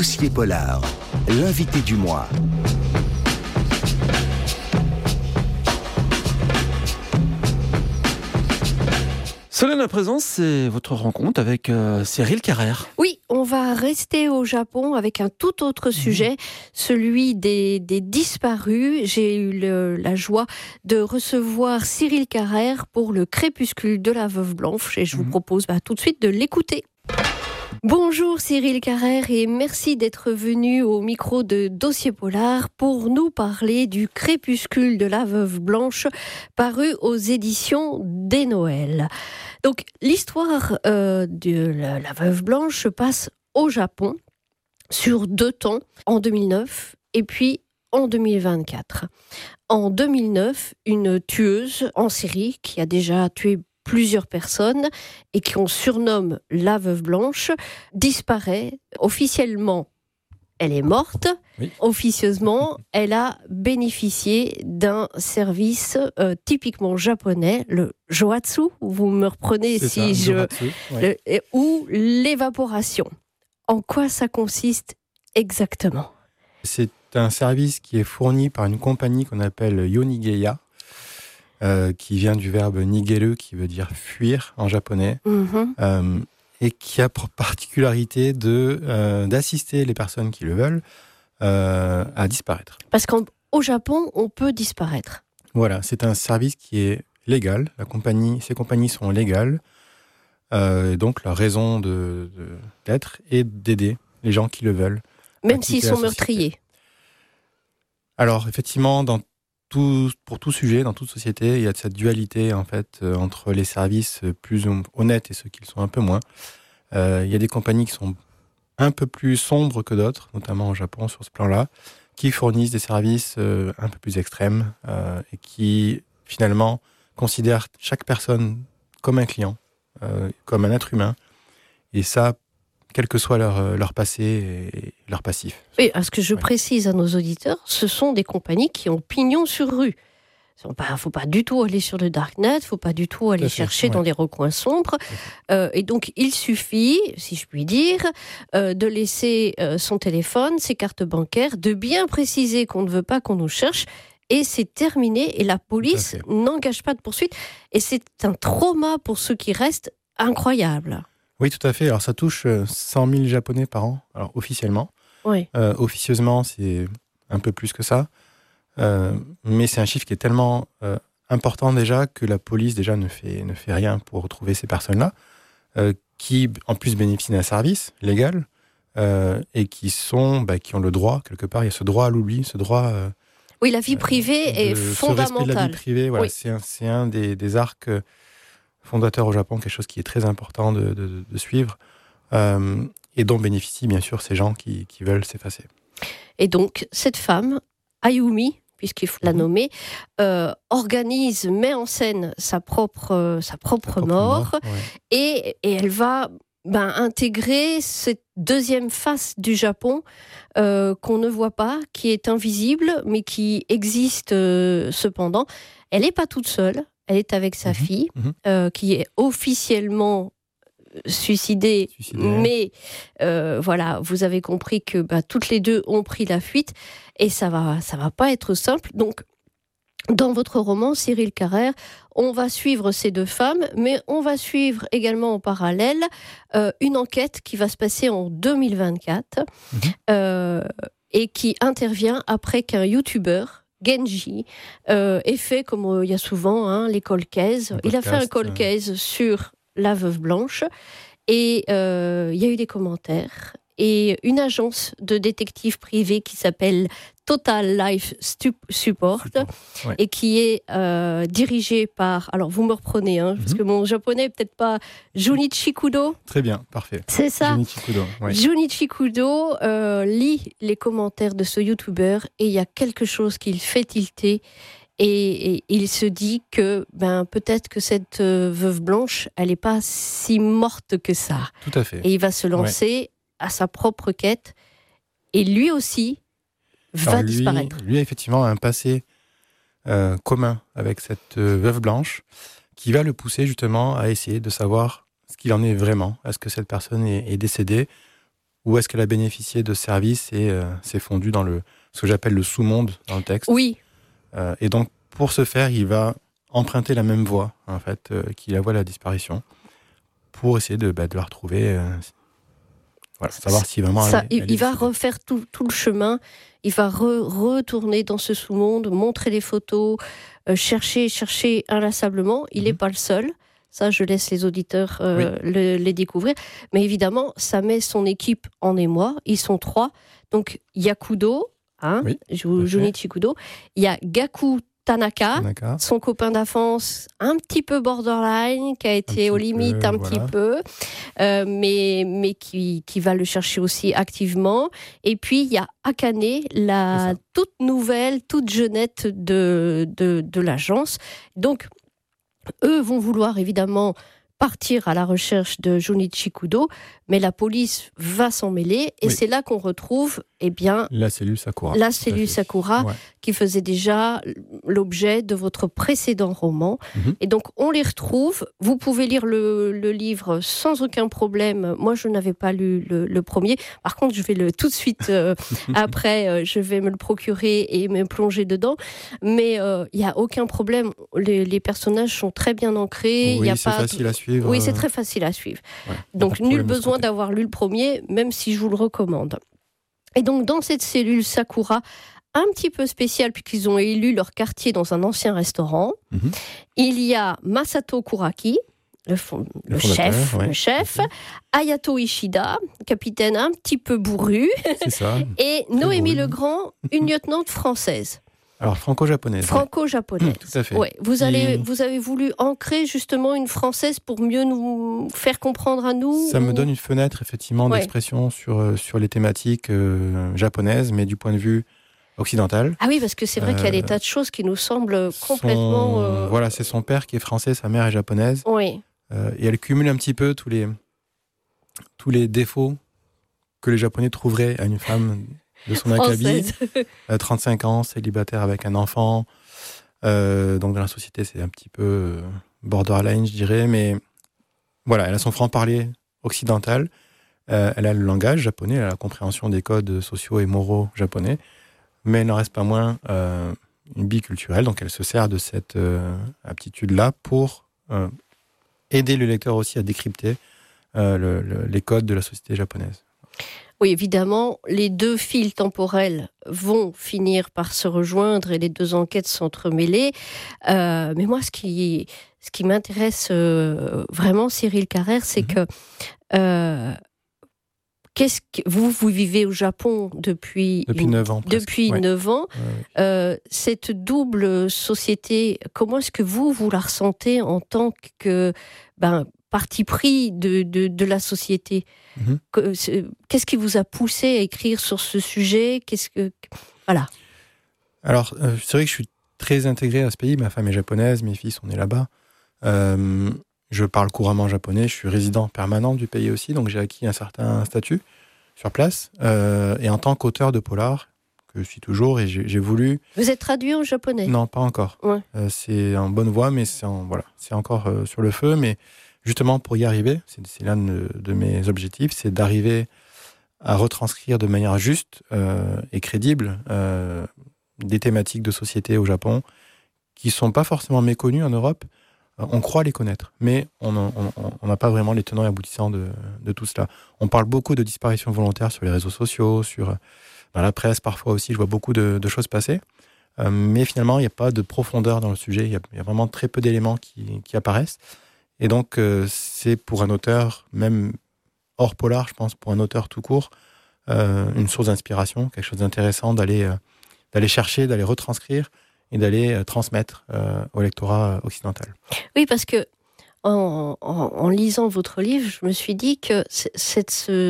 Dossier polar, l'invité du mois. Solène, à présent, c'est votre rencontre avec Cyril Carrère. Oui, on va rester au Japon avec un tout autre sujet, celui des disparus. J'ai eu la joie de recevoir Cyril Carrère pour le crépuscule de la Veuve Blanche et je vous propose tout de suite de l'écouter. Bonjour Cyril Carrère et merci d'être venu au micro de Dossier Polar pour nous parler du crépuscule de la Veuve Blanche paru aux éditions des Noëls. Donc l'histoire de la Veuve Blanche se passe au Japon sur 2 temps, en 2009 et puis en 2024. En 2009, une tueuse en série qui a déjà tué plusieurs personnes et qu'on surnomme la Veuve Blanche disparaît. Officiellement, elle est morte. Oui. Officieusement, elle a bénéficié d'un service typiquement japonais, le joatsu. Vous me reprenez ou l'évaporation. En quoi ça consiste exactement ? C'est un service qui est fourni par une compagnie qu'on appelle Yonigeya. Qui vient du verbe nigeru, qui veut dire fuir en japonais, et qui a pour particularité d'assister les personnes qui le veulent à disparaître. Parce qu'au Japon, on peut disparaître. Voilà, c'est un service qui est légal. Ces compagnies sont légales, donc leur raison d'être est d'aider les gens qui le veulent. Même s'ils sont meurtriers. Alors, effectivement, pour tout sujet, dans toute société, il y a cette dualité en fait entre les services plus honnêtes et ceux qui le sont un peu moins. Il y a des compagnies qui sont un peu plus sombres que d'autres, notamment au Japon sur ce plan-là, qui fournissent des services un peu plus extrêmes et qui finalement considèrent chaque personne comme un client, comme un être humain. Et ça, quel que soit leur passé et leur passif. Oui, à ce que je précise à nos auditeurs, ce sont des compagnies qui ont pignon sur rue. Il ne faut pas du tout aller sur le darknet, il ne faut pas du tout aller chercher dans des recoins sombres. Et donc, il suffit, si je puis dire, de laisser son téléphone, ses cartes bancaires, de bien préciser qu'on ne veut pas qu'on nous cherche, et c'est terminé. Et la police n'engage pas de poursuite. Et c'est un trauma pour ceux qui restent incroyable. Oui, tout à fait. Alors, ça touche 100 000 Japonais par an, alors officiellement. Oui. Officieusement, c'est un peu plus que ça. Mais c'est un chiffre qui est tellement important déjà que la police déjà ne fait rien pour retrouver ces personnes-là, qui en plus bénéficient d'un service légal et qui ont le droit, quelque part, il y a ce droit à l'oubli, ce droit... oui, la vie privée est fondamentale. Ce respect de la vie privée, voilà, c'est un des arcs... fondateur au Japon, quelque chose qui est très important de suivre et dont bénéficient bien sûr ces gens qui veulent s'effacer. Et donc cette femme, Ayumi, puisqu'il faut la nommer, met en scène sa propre mort et elle va intégrer cette deuxième face du Japon qu'on ne voit pas, qui est invisible mais qui existe cependant. Elle n'est pas toute seule. Elle est avec sa fille, qui est officiellement suicidée. Mais voilà, vous avez compris que toutes les deux ont pris la fuite et ça va pas être simple. Donc, dans votre roman, Cyril Carrère, on va suivre ces 2 femmes, mais on va suivre également en parallèle une enquête qui va se passer en 2024 et qui intervient après qu'un youtubeur, Genji, est fait comme il y a souvent les cold cases. Il a fait un cold case sur la Veuve Blanche et il y a eu des commentaires. Et une agence de détectives privés qui s'appelle Total Life Support et qui est dirigée par... Alors, vous me reprenez, parce que mon japonais n'est peut-être pas... Junichi Kudo. Très bien, parfait. C'est ça. Junichi Kudo. Ouais. Junichi Kudo lit les commentaires de ce youtubeur et il y a quelque chose qui le fait tilter. Et il se dit que peut-être que cette Veuve Blanche, elle n'est pas si morte que ça. Tout à fait. Et il va se lancer à sa propre quête. Et lui aussi va disparaître. Lui a effectivement un passé commun avec cette Veuve Blanche qui va le pousser justement à essayer de savoir ce qu'il en est vraiment. Est-ce que cette personne est décédée où est-ce qu'elle a bénéficié de services et s'est fondue dans ce que j'appelle le sous-monde dans le texte. Oui. Et donc, pour ce faire, il va emprunter la même voie, en fait, qui la voie à la disparition, pour essayer de la retrouver, savoir si vraiment... Il va refaire tout le chemin, il va retourner dans ce sous-monde, montrer les photos, chercher inlassablement. Il n'est pas le seul. Ça, je laisse les auditeurs les découvrir. Mais évidemment, ça met son équipe en émoi. Ils sont 3. Donc, il y a Kudo, Junichi Kudo. Il y a Gaku Tanaka, son copain d'enfance, un petit peu borderline, qui a été aux limites petit peu, mais qui va le chercher aussi activement. Et puis, il y a Akane, la toute nouvelle, toute jeunette de l'agence. Donc, eux vont vouloir évidemment partir à la recherche de Junichi Kudo, mais la police va s'en mêler et c'est là qu'on retrouve la cellule Sakura. La cellule Sakura qui faisait déjà l'objet de votre précédent roman. Et donc on les retrouve. Vous pouvez lire le livre sans aucun problème. Moi je n'avais pas lu le premier. Par contre je vais tout de suite après je vais me le procurer et me plonger dedans. Mais il n'y a aucun problème. Les personnages sont très bien ancrés. Oui, c'est facile à suivre. Oui, c'est très facile à suivre. Donc nul besoin d'avoir lu le premier, même si je vous le recommande. Et donc, dans cette cellule Sakura, un petit peu spéciale, puisqu'ils ont élu leur quartier dans un ancien restaurant, il y a Masato Kuraki, le chef, Ayato Ishida, capitaine un petit peu bourru, et Noémie Legrand, une lieutenante française. Alors, franco-japonaise. Franco-japonaise. Tout à fait. Ouais. Vous avez voulu ancrer justement une française pour mieux nous faire comprendre à nous. Ça me donne une fenêtre, effectivement, d'expression sur les thématiques japonaises, mais du point de vue occidental. Ah oui, parce que c'est vrai qu'il y a des tas de choses qui nous semblent complètement... Voilà, c'est son père qui est français, sa mère est japonaise. Oui. Et elle cumule un petit peu tous les défauts que les Japonais trouveraient à une femme... de son acabit, 35 ans, célibataire avec un enfant. Donc dans la société, c'est un petit peu borderline, je dirais. Mais voilà, elle a son franc-parler occidental. Elle a le langage japonais, elle a la compréhension des codes sociaux et moraux japonais. Mais elle n'en reste pas moins une biculturelle. Donc elle se sert de cette aptitude-là pour aider le lecteur aussi à décrypter les codes de la société japonaise. Oui, évidemment, les deux fils temporels vont finir par se rejoindre et les deux enquêtes s'entremêler. Mais moi, ce qui m'intéresse vraiment, Cyril Carrère, c'est que vous vivez au Japon depuis 9 ans. Depuis 9 ans. Cette double société, comment est-ce que vous la ressentez en tant que parti pris de la société? Qu'est-ce qui vous a poussé à écrire sur ce sujet? Voilà. Alors, c'est vrai que je suis très intégré à ce pays. Ma femme est japonaise, mes filles sont nées là-bas. Je parle couramment japonais. Je suis résident permanent du pays aussi, donc j'ai acquis un certain statut sur place. Et en tant qu'auteur de polar, que je suis toujours, et j'ai voulu... Vous êtes traduit en japonais? Non, pas encore. Ouais. C'est en bonne voie, mais c'est encore sur le feu, mais... Justement, pour y arriver, c'est l'un de mes objectifs, c'est d'arriver à retranscrire de manière juste et crédible des thématiques de société au Japon qui ne sont pas forcément méconnues en Europe. On croit les connaître, mais on n'a pas vraiment les tenants et aboutissants de tout cela. On parle beaucoup de disparitions volontaires sur les réseaux sociaux, dans la presse parfois aussi, je vois beaucoup de choses passer. Mais finalement, il n'y a pas de profondeur dans le sujet, il y a vraiment très peu d'éléments qui apparaissent. Et donc, c'est pour un auteur, même hors polar, je pense, pour un auteur tout court, une source d'inspiration, quelque chose d'intéressant d'aller chercher, d'aller retranscrire et d'aller transmettre au lectorat occidental. Oui, parce que en lisant votre livre, je me suis dit que cette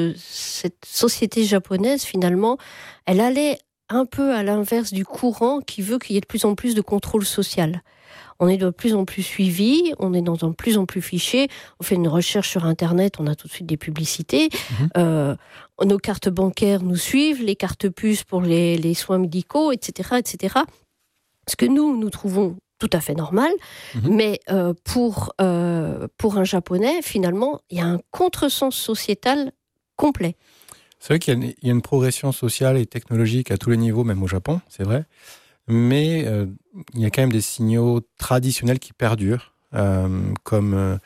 société japonaise, finalement, elle allait un peu à l'inverse du courant qui veut qu'il y ait de plus en plus de contrôle social. On est de plus en plus suivi, on est dans un plus en plus fiché, on fait une recherche sur Internet, on a tout de suite des publicités, nos cartes bancaires nous suivent, les cartes puces pour les soins médicaux, etc., etc. Ce que nous trouvons tout à fait normal, mais pour un Japonais, finalement, il y a un contresens sociétal complet. C'est vrai qu'il y a une progression sociale et technologique à tous les niveaux, même au Japon, c'est vrai. Mais il y a quand même des signaux traditionnels qui perdurent, comme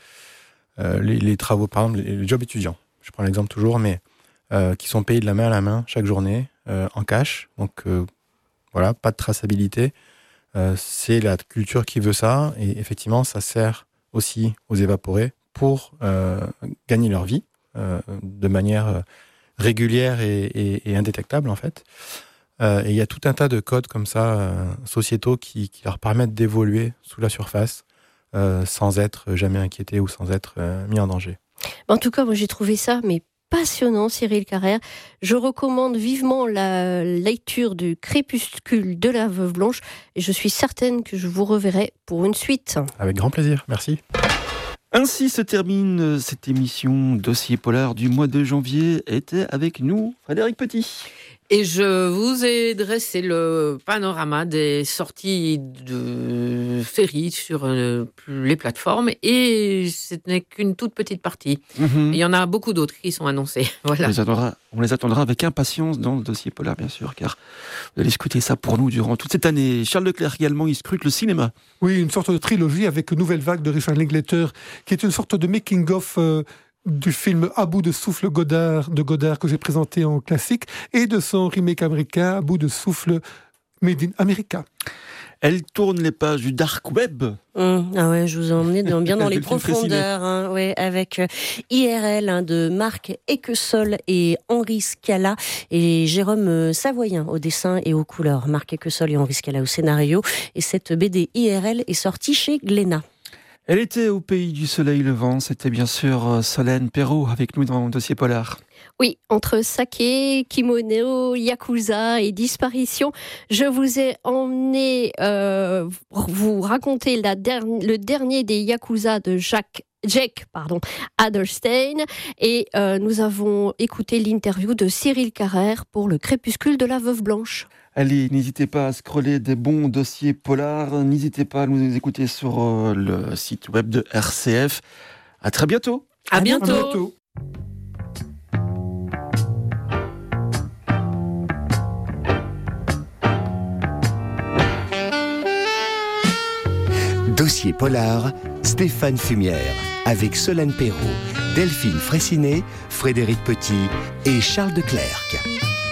les travaux, par exemple, les jobs étudiants. Je prends l'exemple toujours, mais qui sont payés de la main à la main chaque journée, en cash. Donc voilà, pas de traçabilité. C'est la culture qui veut ça. Et effectivement, ça sert aussi aux évaporés pour gagner leur vie de manière régulière et indétectable, en fait. Et il y a tout un tas de codes comme ça, sociétaux, qui leur permettent d'évoluer sous la surface sans être jamais inquiétés ou sans être mis en danger. En tout cas, moi j'ai trouvé ça passionnant, Cyril Carrère. Je recommande vivement la lecture du Crépuscule de la Veuve Blanche et je suis certaine que je vous reverrai pour une suite. Avec grand plaisir, merci. Ainsi se termine cette émission Dossier Polar du mois de janvier. Était avec nous Frédéric Petit. Et je vous ai dressé le panorama des sorties de séries sur les plateformes et ce n'est qu'une toute petite partie. Il y en a beaucoup d'autres qui sont annoncées. Voilà. On les attendra avec impatience dans le Dossier Polar, bien sûr, car vous allez scruter ça pour nous durant toute cette année. Charles Leclerc également, il scrute le cinéma. Oui, une sorte de trilogie avec Nouvelle Vague de Richard Linklater, qui est une sorte de making-of du film À bout de souffle de Godard que j'ai présenté en classique et de son remake américain À bout de souffle Made in America. Elle tourne les pages du dark web. Ah ouais, je vous ai emmené bien dans les profondeurs, avec IRL de Marc Équessol et Henri Scala et Jérôme Savoyen au dessin et aux couleurs. Marc Équessol et Henri Scala au scénario. Et cette BD IRL est sortie chez Glénat. Elle était au pays du soleil levant, c'était bien sûr Solène Perrault avec nous dans le Dossier Polar. Oui, entre saké, kimono, yakuza et disparition, je vous ai emmené vous raconter le dernier des yakuza de Jake Adelstein et nous avons écouté l'interview de Cyril Carrère pour le Crépuscule de la Veuve Blanche. Allez, n'hésitez pas à scroller des bons dossiers polars, n'hésitez pas à nous écouter sur le site web de RCF. À très bientôt. À bientôt. Dossier Polar, Stéphane Fumière, avec Solène Perrault, Delphine Fraissinet, Frédéric Petit et Charles Leclerc.